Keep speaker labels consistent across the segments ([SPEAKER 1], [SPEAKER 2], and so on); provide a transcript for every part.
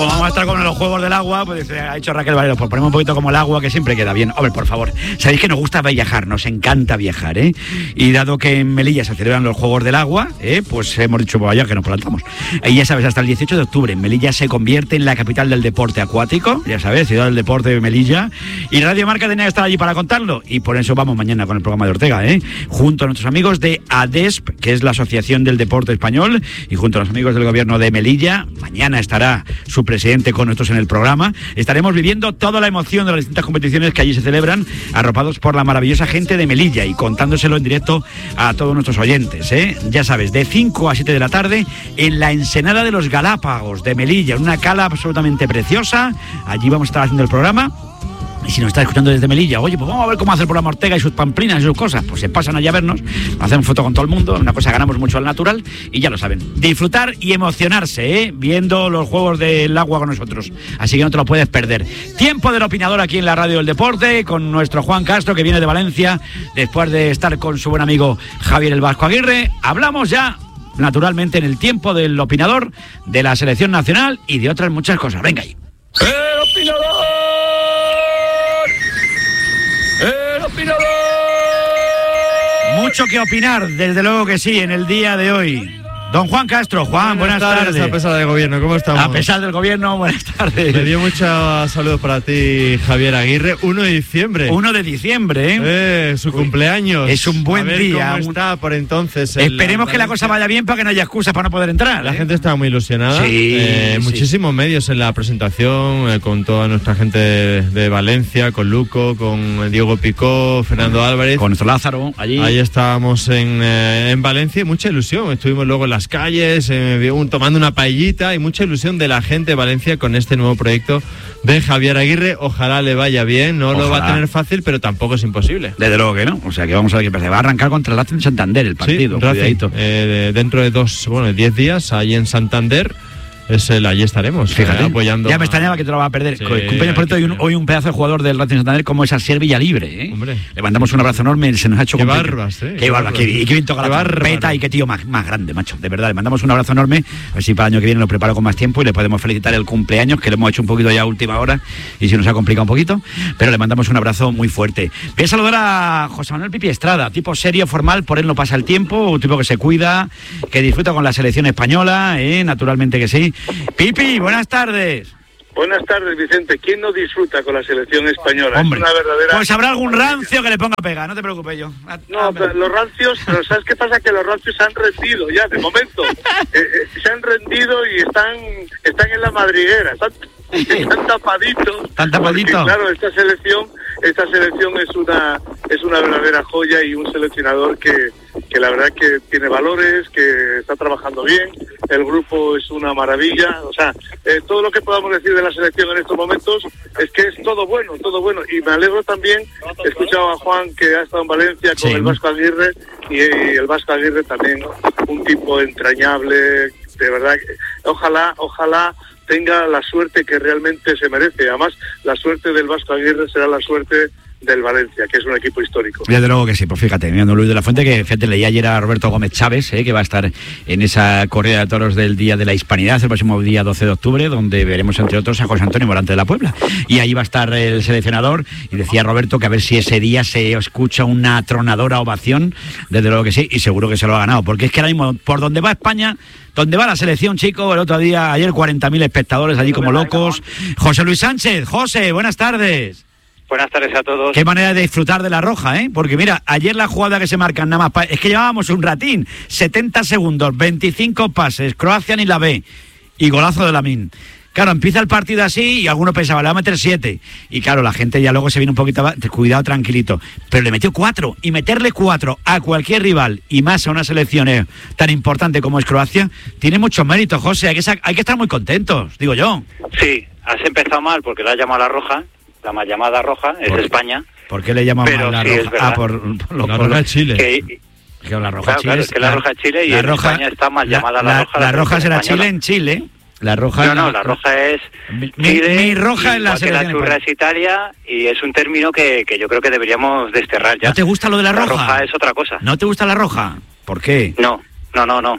[SPEAKER 1] Como vamos a estar con los Juegos del Agua, pues ha dicho Raquel Valero, pues ponemos un poquito como el agua, que siempre queda bien. Hombre, por favor, sabéis que nos gusta viajar, nos encanta viajar, ¿eh? Y dado que en Melilla se celebran los Juegos del Agua, pues hemos dicho, pues vaya que nos plantamos. Y ya sabes, hasta el 18 de octubre, Melilla se convierte en la capital del deporte acuático, ya sabes, ciudad del deporte de Melilla. Y Radio Marca tenía que estar allí para contarlo. Y por eso vamos mañana con el programa de Ortega, junto a nuestros amigos de ADESP, que es la Asociación del Deporte Español, y junto a los amigos del gobierno de Melilla. Mañana estará su presidente con nosotros en el programa. Estaremos viviendo toda la emoción de las distintas competiciones que allí se celebran, arropados por la maravillosa gente de Melilla y contándoselo en directo a todos nuestros oyentes, Ya sabes, de 5 a 7 de la tarde en la Ensenada de los Galápagos de Melilla, en una cala absolutamente preciosa. Allí vamos a estar haciendo el programa. Y si nos está escuchando desde Melilla, oye, pues vamos a ver cómo hace el programa Ortega y sus pamplinas y sus cosas. Pues se pasan allá a vernos, hacen foto con todo el mundo, una cosa, ganamos mucho al natural y ya lo saben. Disfrutar y emocionarse, viendo los Juegos del Agua con nosotros. Así que no te lo puedes perder. Tiempo del opinador aquí en la Radio del Deporte, con nuestro Juan Castro, que viene de Valencia, después de estar con su buen amigo Javier el Vasco Aguirre. Hablamos ya, naturalmente, en el tiempo del opinador, de la selección nacional y de otras muchas cosas. Venga ahí. ¡El opinador! ¡El opinador! Mucho que opinar, desde luego que sí, en el día de hoy. Don Juan Castro. Juan, buenas tardes.
[SPEAKER 2] A pesar del gobierno, ¿cómo estamos?
[SPEAKER 1] A pesar del gobierno, buenas tardes.
[SPEAKER 2] Me dio muchos saludos para ti, Javier Aguirre. 1 de diciembre.
[SPEAKER 1] 1 de diciembre,
[SPEAKER 2] su cumpleaños.
[SPEAKER 1] Es un buen día.
[SPEAKER 2] ¿Cómo está por entonces?
[SPEAKER 1] Esperemos que la cosa vaya bien para que no haya excusas para no poder entrar.
[SPEAKER 2] La gente estaba muy ilusionada.
[SPEAKER 1] Sí,
[SPEAKER 2] muchísimos medios en la presentación, con toda nuestra gente de Valencia, con Luco, con Diego Picó, Fernando Álvarez.
[SPEAKER 1] Con nuestro Lázaro, allí.
[SPEAKER 2] Ahí estábamos en Valencia y mucha ilusión. Estuvimos luego en las calles, tomando una paellita y mucha ilusión de la gente de Valencia con este nuevo proyecto de Javier Aguirre. Ojalá le vaya bien, lo va a tener fácil, pero tampoco es imposible.
[SPEAKER 1] Desde luego que no, o sea que vamos a ver qué pasa. Va a arrancar contra el Racing de Santander el partido.
[SPEAKER 2] Sí, Racing, dentro de 10 días, ahí en Santander. Allí estaremos,
[SPEAKER 1] fíjate,
[SPEAKER 2] apoyando.
[SPEAKER 1] Ya me extrañaba que te lo va a perder.
[SPEAKER 2] Sí,
[SPEAKER 1] Cumpleaños por hoy un pedazo de jugador del Racing Santander como es Asier Villalibre,
[SPEAKER 2] Hombre.
[SPEAKER 1] Le mandamos un abrazo enorme, se nos ha hecho
[SPEAKER 2] qué barbas,
[SPEAKER 1] Qué barbas, y qué bien toca la trompeta y qué tío más grande, macho. De verdad, le mandamos un abrazo enorme. A ver si para el año que viene lo preparo con más tiempo y le podemos felicitar el cumpleaños, que lo hemos hecho un poquito ya a última hora y si nos ha complicado un poquito, pero le mandamos un abrazo muy fuerte. Voy a saludar a José Manuel Pipi Estrada, tipo serio, formal, por él no pasa el tiempo, un tipo que se cuida, que disfruta con la selección española, naturalmente que sí. Pipi, buenas tardes.
[SPEAKER 3] Buenas tardes, Vicente. ¿Quién no disfruta con la selección española?
[SPEAKER 1] Hombre,
[SPEAKER 3] es una verdadera...
[SPEAKER 1] Pues habrá algún rancio que le ponga pega, no te preocupes yo.
[SPEAKER 3] No, pero los rancios, pero ¿sabes qué pasa? Que los rancios se han rendido ya, de momento. Se han rendido y están en la madriguera, están tapaditos.
[SPEAKER 1] ¿Están tapaditos?
[SPEAKER 3] Porque, claro, esta selección es una verdadera joya y un seleccionador que la verdad que tiene valores, que está trabajando bien, el grupo es una maravilla, o sea, todo lo que podamos decir de la selección en estos momentos es que es todo bueno, y me alegro también, he escuchado a Juan que ha estado en Valencia con el Vasco Aguirre, y el Vasco Aguirre también, un tipo entrañable, de verdad, ojalá tenga la suerte que realmente se merece. Además, la suerte del Vasco Aguirre será la suerte del Valencia, que es un equipo histórico.
[SPEAKER 1] Desde luego que sí, pues fíjate, mirando Luis de la Fuente, que fíjate, leí ayer a Roberto Gómez Chávez, que va a estar en esa corrida de toros del Día de la Hispanidad, el próximo día 12 de octubre, donde veremos entre otros a José Antonio Morante de la Puebla. Y ahí va a estar el seleccionador, y decía Roberto que a ver si ese día se escucha una atronadora ovación, desde luego que sí, y seguro que se lo ha ganado, porque es que ahora mismo, por donde va España, donde va la selección, chico, el otro día, ayer 40.000 espectadores allí como locos. José Luis Sánchez, José, buenas tardes.
[SPEAKER 4] Buenas tardes a todos.
[SPEAKER 1] Qué manera de disfrutar de la roja, porque mira, ayer la jugada que se marcan nada más, es que llevábamos un ratín, 70 segundos, 25 pases, Croacia ni la ve, y golazo de Lamine. Claro, empieza el partido así y algunos pensaban, le va a meter 7. Y claro, la gente ya luego se viene un poquito, cuidado, tranquilito. Pero le metió 4. Y meterle 4 a cualquier rival, y más a una selección tan importante como es Croacia, tiene muchos méritos, José. Hay que estar muy contentos, digo yo.
[SPEAKER 4] Sí, has empezado mal porque le has llamado a la roja. La mal llamada roja es España.
[SPEAKER 1] ¿Por qué le llamamos
[SPEAKER 4] mal
[SPEAKER 1] la roja?
[SPEAKER 2] Por la roja de Chile.
[SPEAKER 1] La roja Chile.
[SPEAKER 4] Claro, es que la roja Chile y en España está mal llamada la roja.
[SPEAKER 1] La roja será Chile en Chile. La roja.
[SPEAKER 4] No, la roja es
[SPEAKER 1] Chile. Mi roja en la selección.
[SPEAKER 4] La churra es Italia y es un término que yo creo que deberíamos desterrar ya.
[SPEAKER 1] ¿No te gusta lo de la roja?
[SPEAKER 4] La roja es otra cosa.
[SPEAKER 1] ¿No te gusta la roja? ¿Por qué?
[SPEAKER 4] No. No.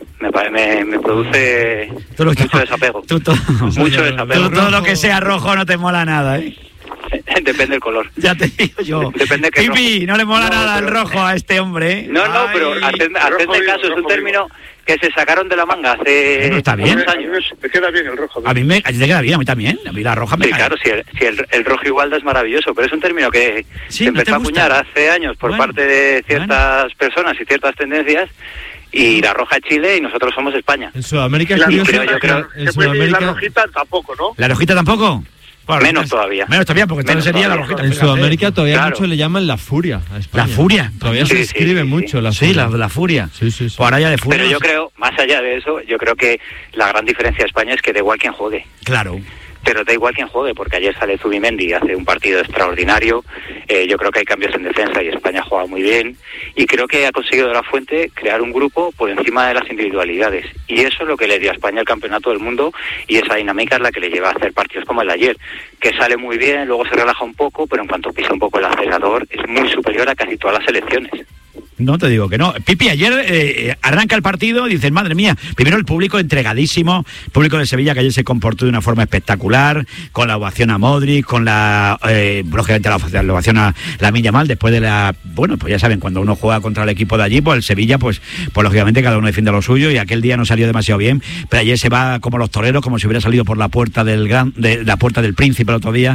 [SPEAKER 4] Me produce mucho desapego. Mucho desapego.
[SPEAKER 1] Todo lo que sea rojo no te mola nada, ¿eh?
[SPEAKER 4] Depende del color.
[SPEAKER 1] Ya te digo yo.
[SPEAKER 4] Depende de qué
[SPEAKER 1] Pipi, no le mola nada el rojo a este hombre, ¿eh?
[SPEAKER 4] No, pero hacedme caso, es un término que se sacaron de la manga hace
[SPEAKER 1] está bien.
[SPEAKER 4] unos años.
[SPEAKER 3] Me queda bien el rojo.
[SPEAKER 1] A ti te queda bien, a mí también. A mí la roja me
[SPEAKER 4] Sí,
[SPEAKER 1] cae.
[SPEAKER 4] claro, si el rojo igualda es maravilloso, pero es un término que
[SPEAKER 1] Sí,
[SPEAKER 4] se
[SPEAKER 1] ¿no te
[SPEAKER 4] empezó a
[SPEAKER 1] gusta?
[SPEAKER 4] acuñar hace años por
[SPEAKER 1] Bueno,
[SPEAKER 4] parte de ciertas personas y ciertas tendencias, y la roja es Chile y nosotros somos España.
[SPEAKER 2] En Sudamérica es
[SPEAKER 3] Claro,
[SPEAKER 2] curioso.
[SPEAKER 4] yo creo
[SPEAKER 2] en
[SPEAKER 3] la
[SPEAKER 2] Sudamérica,
[SPEAKER 3] rojita tampoco, ¿no?
[SPEAKER 1] ¿La rojita tampoco? Bueno,
[SPEAKER 4] Menos todavía.
[SPEAKER 1] Menos todavía, porque entonces
[SPEAKER 4] Menos
[SPEAKER 1] sería la
[SPEAKER 4] todavía.
[SPEAKER 1] rojita.
[SPEAKER 2] en
[SPEAKER 1] fíjate.
[SPEAKER 2] Sudamérica todavía
[SPEAKER 4] Claro.
[SPEAKER 2] muchos le llaman la furia a España.
[SPEAKER 1] La furia.
[SPEAKER 2] Todavía
[SPEAKER 4] Sí,
[SPEAKER 2] se
[SPEAKER 4] sí,
[SPEAKER 2] escribe
[SPEAKER 4] sí,
[SPEAKER 2] mucho la
[SPEAKER 1] Sí,
[SPEAKER 2] furia.
[SPEAKER 1] la furia.
[SPEAKER 2] Sí.
[SPEAKER 1] Pues ahora ya de furia.
[SPEAKER 4] Pero yo creo, más allá de eso, yo creo que la gran diferencia de España es que da igual quien juegue.
[SPEAKER 1] Claro.
[SPEAKER 4] Pero da igual quien juegue, porque ayer sale Zubimendi, hace un partido extraordinario. Yo creo que hay cambios en defensa y España juega muy bien. Y creo que ha conseguido de la Fuente crear un grupo por encima de las individualidades. Y eso es lo que le dio a España el campeonato del mundo, y esa dinámica es la que le lleva a hacer partidos como el de ayer, que sale muy bien, luego se relaja un poco, pero en cuanto pisa un poco el acelerador es muy superior a casi todas las selecciones.
[SPEAKER 1] No te digo que no. Pipi, ayer arranca el partido y dices, madre mía, primero el público entregadísimo, el público de Sevilla que ayer se comportó de una forma espectacular, con la ovación a Modric, con lógicamente la ovación a Lamine Yamal, después de bueno, pues ya saben, cuando uno juega contra el equipo de allí, pues el Sevilla, pues lógicamente cada uno defiende lo suyo, y aquel día no salió demasiado bien, pero ayer se va como los toreros, como si hubiera salido por la puerta de la puerta del Príncipe el otro día,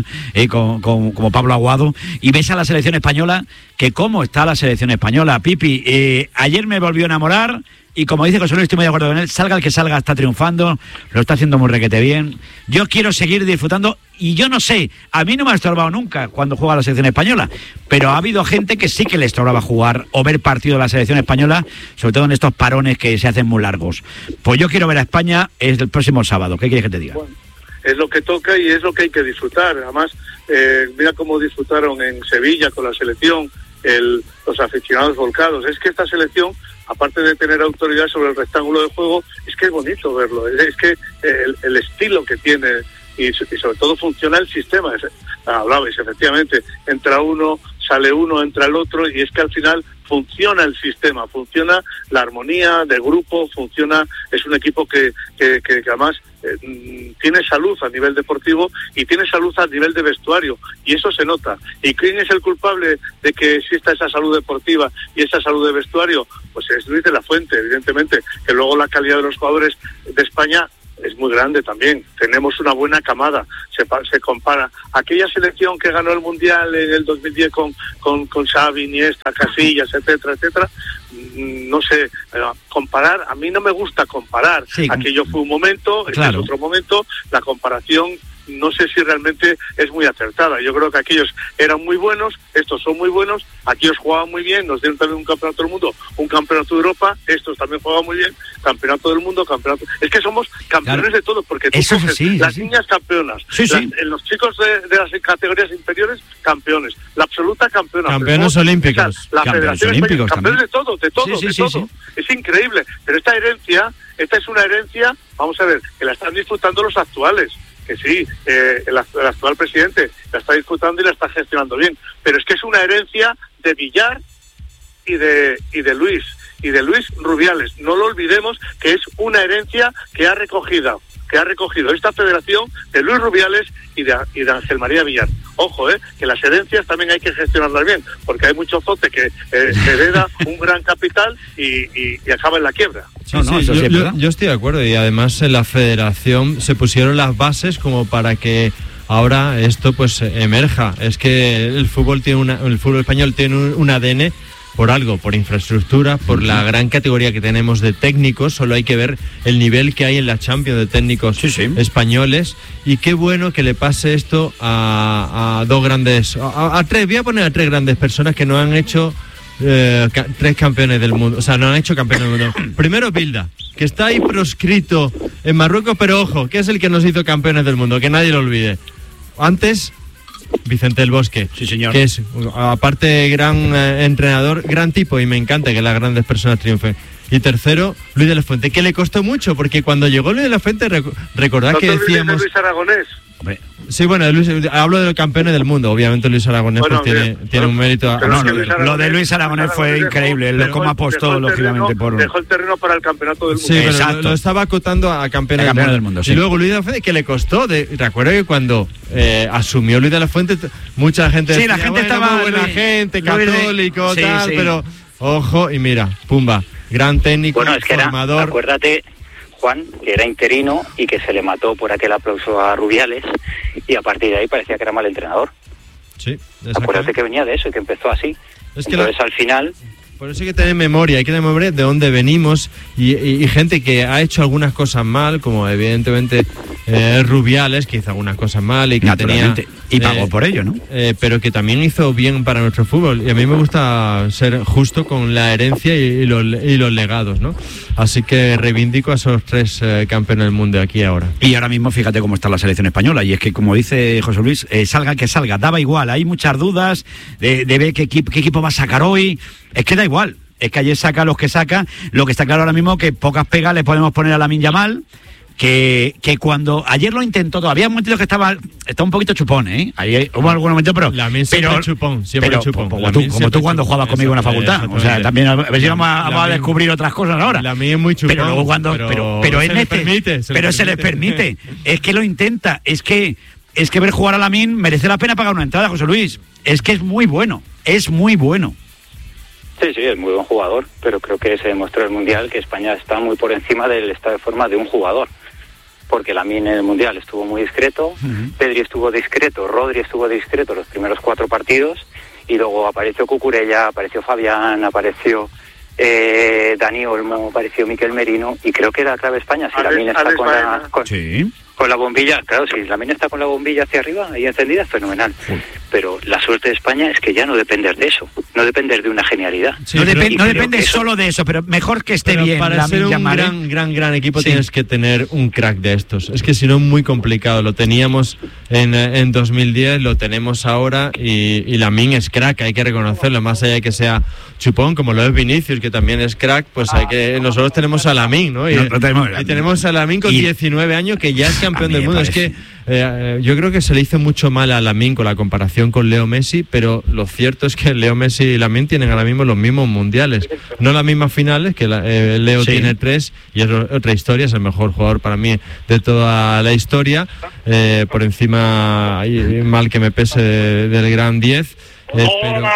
[SPEAKER 1] como Pablo Aguado, y ves a la selección española, que cómo está la selección española. Pipi, ayer me volvió a enamorar, y como dice José Luis, estoy muy de acuerdo con él, salga el que salga, está triunfando, lo está haciendo muy requete bien. Yo quiero seguir disfrutando, y yo no sé, a mí no me ha estorbado nunca cuando juega la selección española, pero ha habido gente que sí que le estorbaba jugar o ver partido de la selección española, sobre todo en estos parones que se hacen muy largos. Pues yo quiero ver a España el próximo sábado. ¿Qué quieres que te diga?
[SPEAKER 3] Bueno, es lo que toca y es lo que hay que disfrutar. Además, mira cómo disfrutaron en Sevilla con la selección, los aficionados volcados. Es que esta selección, aparte de tener autoridad sobre el rectángulo de juego, es que es bonito verlo. Es que el estilo que tiene, y sobre todo funciona el sistema. Hablabais, efectivamente, entra uno, sale uno, entra el otro, y es que al final funciona el sistema, funciona la armonía de grupo, es un equipo que además tiene salud a nivel deportivo y tiene salud a nivel de vestuario, y eso se nota. ¿Y quién es el culpable de que exista esa salud deportiva y esa salud de vestuario? Pues es Luis de la Fuente, evidentemente, que luego la calidad de los jugadores de España es muy grande también. Tenemos una buena camada. Se compara aquella selección que ganó el Mundial en el 2010 con Xavi, Iniesta, Casillas, etcétera. No sé, comparar, a mí no me gusta comparar. Sí, aquello fue un momento, claro. Este es otro momento. La comparación no sé si realmente es muy acertada. Yo creo que aquellos eran muy buenos, estos son muy buenos, aquellos jugaban muy bien, nos dieron también un campeonato del mundo, un campeonato de Europa, estos también jugaban muy bien, campeonato del mundo, campeonato... Es que somos campeones, claro, de todo, porque tú coges las niñas campeonas, los chicos de las categorías inferiores, campeones, la absoluta campeona.
[SPEAKER 2] Campeones olímpicos.
[SPEAKER 3] La Federación Española, campeones de todo.
[SPEAKER 1] Sí.
[SPEAKER 3] Es increíble, pero esta es una herencia, vamos a ver, que la están disfrutando los actuales. Que sí, el actual presidente la está disfrutando y la está gestionando bien, pero es que es una herencia de Villar y de Luis Rubiales. No lo olvidemos, que es una herencia que ha recogido esta federación de Luis Rubiales y de Ángel María Villar. Ojo, que las herencias también hay que gestionarlas bien, porque hay mucho zote que hereda un gran capital y acaba en la quiebra.
[SPEAKER 2] Yo estoy de acuerdo, y además en la federación se pusieron las bases como para que ahora esto pues emerja. Es que el fútbol español tiene un ADN por algo, por infraestructura, por la gran categoría que tenemos de técnicos. Solo hay que ver el nivel que hay en la Champions de técnicos españoles, y qué bueno que le pase esto a dos grandes, a tres, voy a poner a tres grandes personas que no han hecho tres campeones del mundo, o sea, no han hecho campeones del mundo. Primero Bilda, que está ahí proscrito en Marruecos, pero ojo, que es el que nos hizo campeones del mundo, que nadie lo olvide. Antes, Vicente del Bosque,
[SPEAKER 1] sí, señor,
[SPEAKER 2] que es, aparte, gran entrenador, gran tipo, y me encanta que las grandes personas triunfen. Y tercero, Luis de la Fuente, que le costó mucho, porque cuando llegó Luis de la Fuente, recordad que decíamos...
[SPEAKER 3] Luis Aragonés.
[SPEAKER 2] Sí, bueno, hablo de los campeones del mundo. Obviamente Luis Aragonés
[SPEAKER 3] Bueno,
[SPEAKER 2] tiene un mérito.
[SPEAKER 3] pero
[SPEAKER 1] No,
[SPEAKER 3] es que
[SPEAKER 1] lo de Luis Aragonés fue increíble, lo cómo apostó lógicamente por...
[SPEAKER 3] Dejó el terreno para el campeonato del mundo.
[SPEAKER 2] Sí, pero
[SPEAKER 1] Exacto.
[SPEAKER 2] lo estaba acotando a campeones
[SPEAKER 1] del mundo, sí.
[SPEAKER 2] Y luego Luis de la Fuente, que le costó. Recuerdo que cuando asumió Luis de la Fuente, mucha gente
[SPEAKER 1] Sí,
[SPEAKER 2] decía,
[SPEAKER 1] la gente
[SPEAKER 2] bueno,
[SPEAKER 1] estaba...
[SPEAKER 2] muy buena gente, católico,
[SPEAKER 1] Sí,
[SPEAKER 2] tal,
[SPEAKER 1] sí.
[SPEAKER 2] pero ojo, y mira, pumba, gran técnico,
[SPEAKER 4] Bueno, es que
[SPEAKER 2] formador.
[SPEAKER 4] acuérdate, Juan, que era interino y que se le mató por aquel aplauso a Rubiales y a partir de ahí parecía que era mal entrenador.
[SPEAKER 2] Sí,
[SPEAKER 4] Acuérdate que venía de eso y que empezó así.
[SPEAKER 2] Es que
[SPEAKER 4] Entonces al final...
[SPEAKER 2] Por eso hay que tener memoria, hay que tener memoria de dónde venimos y gente que ha hecho algunas cosas mal, como evidentemente Rubiales, que hizo algunas cosas mal y que tenía...
[SPEAKER 1] Y pagó por ello, ¿no?
[SPEAKER 2] Pero que también hizo bien para nuestro fútbol. Y a mí me gusta ser justo con la herencia y los legados, ¿no? Así que reivindico a esos 3 campeones del mundo aquí ahora.
[SPEAKER 1] Y ahora mismo fíjate cómo está la selección española, y es que como dice José Luis, salga que salga, daba igual, hay muchas dudas de ver qué equipo va a sacar hoy, es que da igual, es que ayer saca los que saca, lo que está claro ahora mismo que pocas pegas le podemos poner a Lamine Yamal, que cuando ayer lo intentó, todavía un momentito que estaba un poquito chupón, ¿eh? Ahí hubo algún momento, pero
[SPEAKER 2] chupón.
[SPEAKER 1] Como tú cuando jugabas conmigo en la facultad, o sea, también a ver si vamos a descubrir otras cosas ahora.
[SPEAKER 2] La mía es muy chupón.
[SPEAKER 1] Pero luego cuando pero se les permite, es que lo intenta, es que ver jugar a Lamine merece la pena pagar una entrada, José Luis. Es que es muy bueno.
[SPEAKER 4] Sí, es muy buen jugador, pero creo que se demostró en el Mundial que España está muy por encima del estado de forma de un jugador. Porque Lamine en el Mundial estuvo muy discreto, Pedri estuvo discreto, Rodri estuvo discreto los primeros 4 partidos, y luego apareció Cucurella, apareció Fabián, apareció Dani Olmo, apareció Miquel Merino, y creo que la clave España, si Lamine está con la bombilla, claro, si Lamine está con la bombilla hacia arriba y encendida, es fenomenal. Pero la suerte de España es que ya no depender de eso, no depender de una genialidad.
[SPEAKER 1] Sí, no depende solo de eso, pero mejor que esté bien.
[SPEAKER 2] Para ser un gran equipo tienes que tener un crack de estos. Es que si no es muy complicado. Lo teníamos en 2010, lo tenemos ahora y Lamine es crack, hay que reconocerlo. Más allá de que sea chupón, como lo es Vinicius, que también es crack, pues nosotros tenemos a Lamine, ¿no? Y tenemos a Lamine con 19 años que ya es campeón del mundo. Es que yo creo que se le hizo mucho mal a Lamine con la comparación con Leo Messi, pero lo cierto es que Leo Messi y Lamine tienen ahora mismo los mismos mundiales, no las mismas finales, que Leo tiene 3 y es otra historia, es el mejor jugador para mí de toda la historia, por encima, mal que me pese del gran 10. Pero...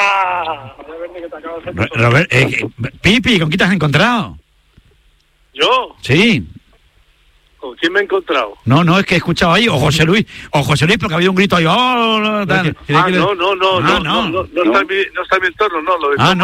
[SPEAKER 1] Robert, Pipi, ¿con quién te has encontrado?
[SPEAKER 3] ¿Yo?
[SPEAKER 1] Sí.
[SPEAKER 3] ¿Con quién me he encontrado?
[SPEAKER 1] No, es que he escuchado ahí, o José Luis, porque ha habido un grito ahí,
[SPEAKER 3] no está en mi entorno, no. Lo de